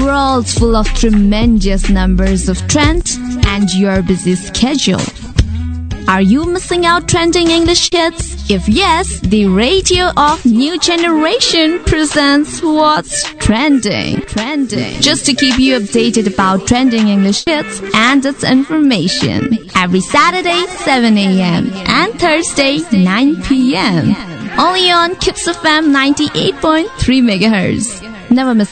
world full of tremendous numbers of trends and your busy schedule. Are you missing out trending English hits? If yes, the radio of new generation presents What's Trending. Just to keep you updated about trending English hits and its information. Every Saturday 7 a.m. and Thursday 9 p.m. Only on Kids FM 98.3 MHz. Never miss